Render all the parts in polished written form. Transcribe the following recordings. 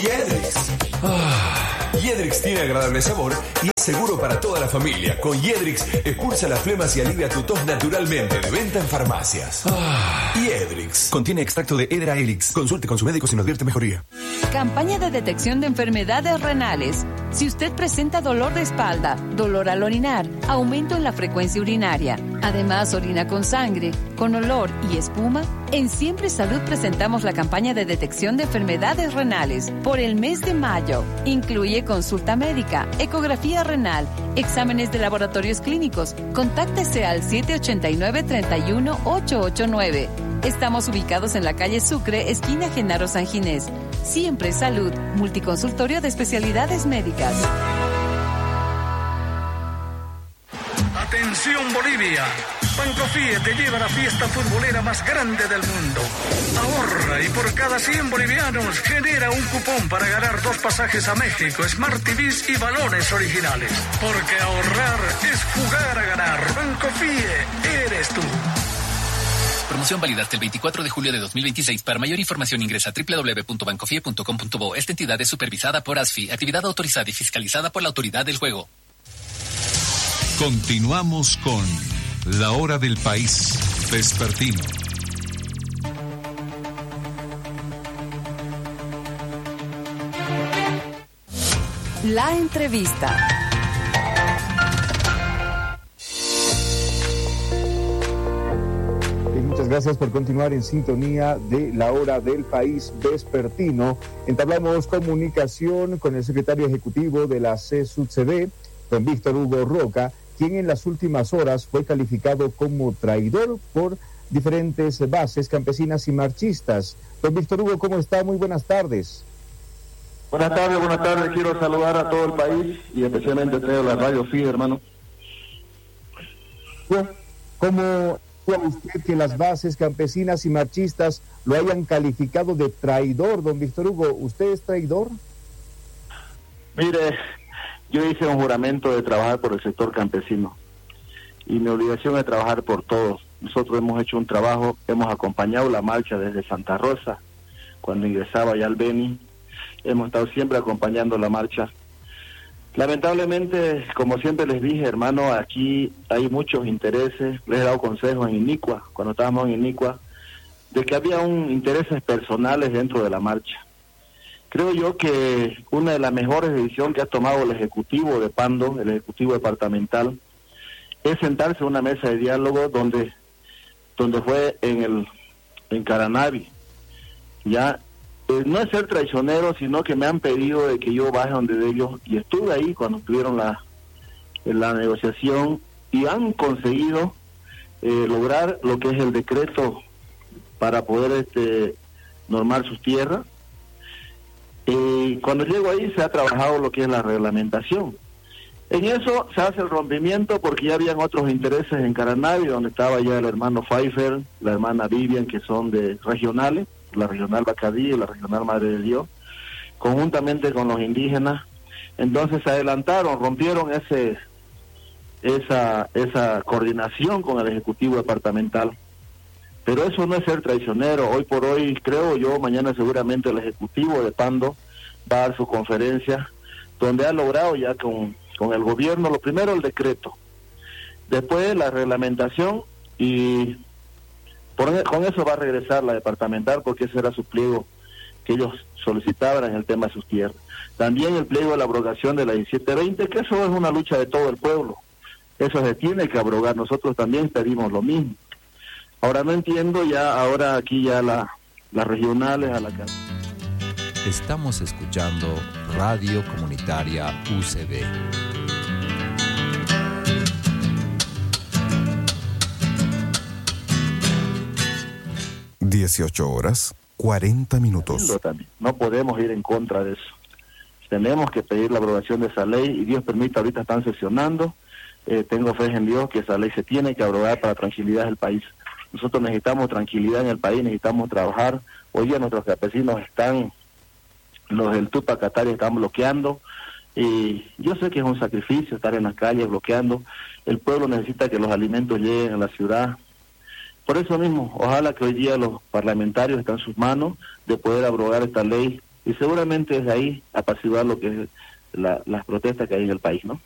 Jedrix. Jedrix tiene agradable sabor y es seguro para toda la familia. Con Jedrix expulsa las flemas y alivia tu tos naturalmente. De venta en farmacias. Jedrix. Contiene extracto de Hedera helix. Consulte con su médico si no advierte mejoría. Campaña de detección de enfermedades renales. Si usted presenta dolor de espalda, dolor al orinar, aumento en la frecuencia urinaria, además orina con sangre, con olor y espuma, en Siempre Salud presentamos la campaña de detección de enfermedades renales por el mes de mayo. Incluye consulta médica, ecografía renal, exámenes de laboratorios clínicos. Contáctese al 789-31889. Estamos ubicados en la calle Sucre, esquina Genaro San Ginés. Siempre Salud, multiconsultorio de especialidades médicas. Atención Bolivia, Bancofie te lleva a la fiesta futbolera más grande del mundo. Ahorra y por cada 100 bolivianos genera un cupón para ganar 2 pasajes a México, Smart TVs y balones originales. Porque ahorrar es jugar a ganar. Bancofie, eres tú. Promoción válida hasta el 24 de julio de 2026. Para mayor información ingresa a www.bancofie.com.bo. Esta entidad es supervisada por ASFI, actividad autorizada y fiscalizada por la Autoridad del Juego. Continuamos con La Hora del País, vespertino. La entrevista. Muchas gracias por continuar en sintonía de La Hora del País vespertino. Entablamos comunicación con el secretario ejecutivo de la CSUCB, don Víctor Hugo Roca, quien en las últimas horas fue calificado como traidor por diferentes bases campesinas y marchistas. Don Víctor Hugo, ¿cómo está? Muy buenas tardes. Buenas tardes. Quiero saludar a todo el país y especialmente a toda la Radio FIDE, hermano. ¿Cómo usted que las bases campesinas y marchistas lo hayan calificado de traidor, don Víctor Hugo? ¿Usted es traidor? Mire, yo hice un juramento de trabajar por el sector campesino y mi obligación es trabajar por todos. Nosotros hemos hecho un trabajo, hemos acompañado la marcha desde Santa Rosa, cuando ingresaba ya al Beni, hemos estado siempre acompañando la marcha. Lamentablemente, como siempre les dije, hermano, aquí hay muchos intereses. Les he dado consejos en Inicua, cuando estábamos en Inicua, de que había intereses personales dentro de la marcha. Creo yo que una de las mejores decisiones que ha tomado el Ejecutivo de Pando, el Ejecutivo Departamental, es sentarse a una mesa de diálogo donde fue en Caranavi. Ya no es ser traicionero, sino que me han pedido de que yo baje donde ellos, y estuve ahí cuando tuvieron la negociación, y han conseguido lograr lo que es el decreto para poder normar sus tierras. Y cuando llego ahí se ha trabajado lo que es la reglamentación. En eso se hace el rompimiento porque ya habían otros intereses en Caranavi, donde estaba ya el hermano Pfeiffer, la hermana Vivian, que son de regionales, la regional Bacadí y la regional Madre de Dios, conjuntamente con los indígenas. Entonces se adelantaron, rompieron esa coordinación con el Ejecutivo Departamental. Pero eso no es ser traicionero. Hoy por hoy, creo yo, mañana seguramente el Ejecutivo de Pando va a dar su conferencia, donde ha logrado ya con el gobierno, lo primero el decreto, después la reglamentación, y con eso va a regresar la departamental, porque ese era su pliego que ellos solicitaban en el tema de sus tierras. También el pliego de la abrogación de la 1720, que eso es una lucha de todo el pueblo, eso se tiene que abrogar. Nosotros también pedimos lo mismo. Ahora no entiendo ahora aquí ya las regionales a la casa. Estamos escuchando Radio Comunitaria UCB. (18:40). No podemos ir en contra de eso. Tenemos que pedir la aprobación de esa ley, y Dios permita, ahorita están sesionando. Tengo fe en Dios que esa ley se tiene que abrogar para tranquilidad del país. Nosotros necesitamos tranquilidad en el país, necesitamos trabajar. Hoy día nuestros campesinos los del Tupacatari están bloqueando, y yo sé que es un sacrificio estar en las calles bloqueando. El pueblo necesita que los alimentos lleguen a la ciudad. Por eso mismo, ojalá que hoy día los parlamentarios estén en sus manos de poder abrogar esta ley y seguramente desde ahí apaciguar lo que es las protestas que hay en el país, ¿no?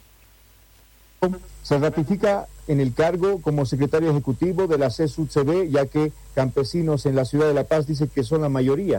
Se ratifica en el cargo como secretario ejecutivo de la CSUCB, ya que campesinos en la ciudad de La Paz dicen que son la mayoría.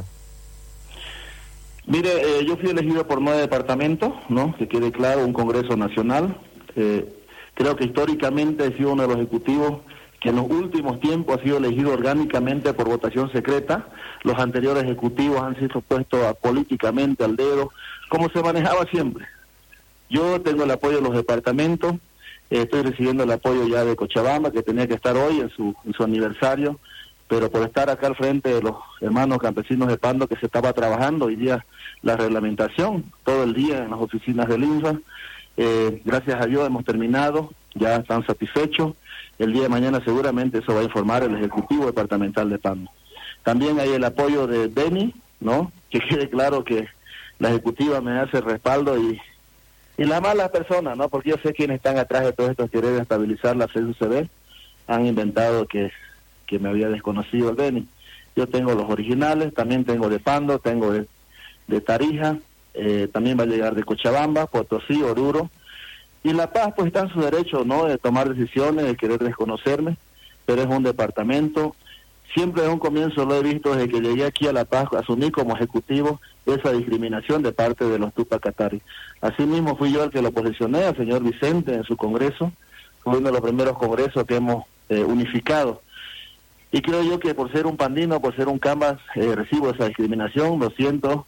Mire, yo fui elegido por 9 departamentos, ¿no? Que quede claro, un Congreso Nacional. Creo que históricamente he sido uno de los ejecutivos que en los últimos tiempos ha sido elegido orgánicamente por votación secreta. Los anteriores ejecutivos han sido puestos políticamente al dedo, como se manejaba siempre. Yo tengo el apoyo de los departamentos, estoy recibiendo el apoyo ya de Cochabamba, que tenía que estar hoy en su aniversario, pero por estar acá al frente de los hermanos campesinos de Pando, que se estaba trabajando hoy día la reglamentación, todo el día en las oficinas del INFA. Gracias a Dios hemos terminado, ya están satisfechos. El día de mañana seguramente eso va a informar el Ejecutivo Departamental de Pando. También hay el apoyo de Beni, ¿no? Que quede claro que la Ejecutiva me hace respaldo y las malas personas, ¿no? Porque yo sé quiénes están atrás de todos estos que quieren estabilizar la CSUCB, han inventado que me había desconocido el Beni. Yo tengo los originales, también tengo de Pando, tengo de Tarija, también va a llegar de Cochabamba, Potosí, Oruro, y La Paz pues está en su derecho, ¿no? De tomar decisiones, de querer desconocerme, pero es un departamento. Siempre desde un comienzo lo he visto desde que llegué aquí a La Paz, asumí como ejecutivo esa discriminación de parte de los Tupac Katari. Asimismo fui yo el que lo posicioné al señor Vicente en su congreso, fue uno de los primeros congresos que hemos unificado. Y creo yo que por ser un pandino, por ser un Cambas, recibo esa discriminación, lo siento,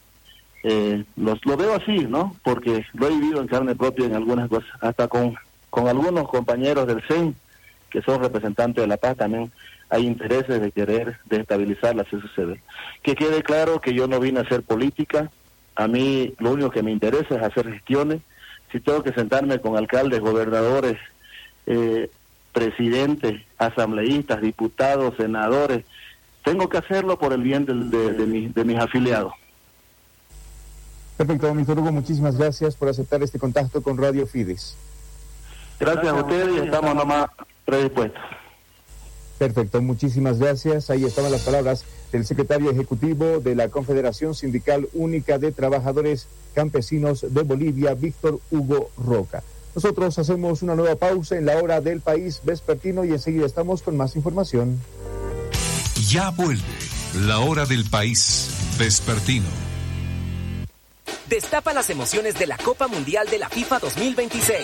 lo veo así, ¿no? Porque lo he vivido en carne propia en algunas cosas, hasta con algunos compañeros del CEN, que son representantes de La Paz, también hay intereses de querer desestabilizar la CSUCB. Que quede claro que yo no vine a hacer política, a mí lo único que me interesa es hacer gestiones. Si tengo que sentarme con alcaldes, gobernadores, presidentes, asambleístas, diputados, senadores, tengo que hacerlo por el bien de mis afiliados. Perfecto, ministro Hugo, muchísimas gracias por aceptar este contacto con Radio Fides. Gracias a ustedes y estamos nomás predispuestos. Perfecto, muchísimas gracias. Ahí estaban las palabras del secretario ejecutivo de la Confederación Sindical Única de Trabajadores Campesinos de Bolivia, Víctor Hugo Roca. Nosotros hacemos una nueva pausa en la hora del país vespertino y enseguida estamos con más información. Ya vuelve la hora del país vespertino. Destapa las emociones de la Copa Mundial de la FIFA 2026.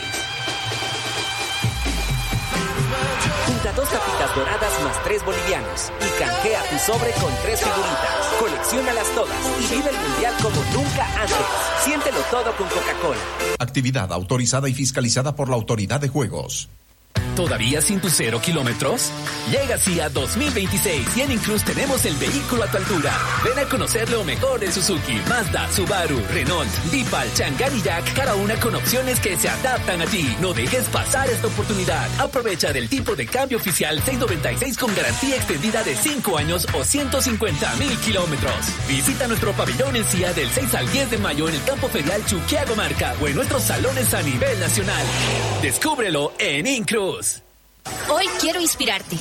Junta 2 tapitas doradas más 3 bolivianos y canjea tu sobre con 3 figuritas. Colecciónalas todas y vive el Mundial como nunca antes. Siéntelo todo con Coca-Cola. Actividad autorizada y fiscalizada por la Autoridad de Juegos. ¿Todavía sin tus 0 kilómetros? Llega a 2026 y en Incruz tenemos el vehículo a tu altura. Ven a conocer lo mejor de Suzuki, Mazda, Subaru, Renault, Dipal, Chang'an y Jack, cada una con opciones que se adaptan a ti. No dejes pasar esta oportunidad. Aprovecha del tipo de cambio oficial 696 con garantía extendida de 5 años o 150,000 kilómetros. Visita nuestro pabellón en CIA del 6 al 10 de mayo en el campo ferial Chuquiago Marca o en nuestros salones a nivel nacional. Descúbrelo en Incruz. Hoy quiero inspirarte.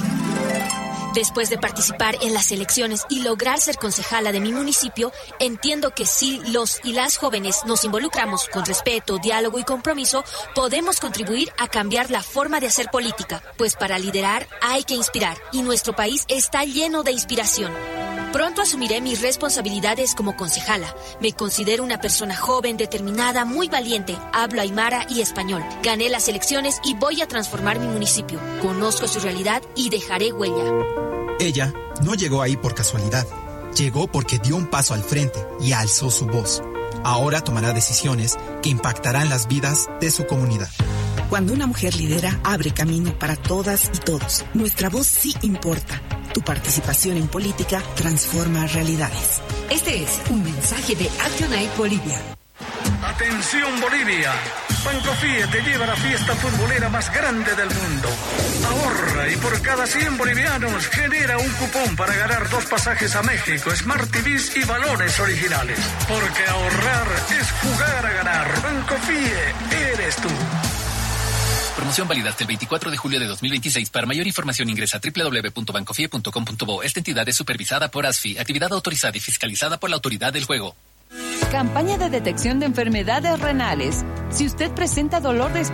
Después de participar en las elecciones y lograr ser concejala de mi municipio, entiendo que si los y las jóvenes nos involucramos con respeto, diálogo y compromiso, podemos contribuir a cambiar la forma de hacer política, pues para liderar hay que inspirar y nuestro país está lleno de inspiración. Pronto asumiré mis responsabilidades como concejala. Me considero una persona joven, determinada, muy valiente. Hablo aymara y español. Gané las elecciones y voy a transformar mi municipio. Conozco su realidad y dejaré huella. Ella no llegó ahí por casualidad. Llegó porque dio un paso al frente y alzó su voz. Ahora tomará decisiones que impactarán las vidas de su comunidad. Cuando una mujer lidera, abre camino para todas y todos. Nuestra voz sí importa. Tu participación en política transforma realidades. Este es un mensaje de ActionAid Bolivia. Atención Bolivia, Bancofie te lleva a la fiesta futbolera más grande del mundo. Ahorra y por cada 100 bolivianos genera un cupón para ganar 2 pasajes a México, Smart TVs y balones originales. Porque ahorrar es jugar a ganar. Bancofie, eres tú. Promoción válida hasta el 24 de julio de 2026. Para mayor información ingresa a www.bancofie.com.bo. Esta entidad es supervisada por ASFI, actividad autorizada y fiscalizada por la Autoridad del Juego. Campaña de detección de enfermedades renales. Si usted presenta dolor de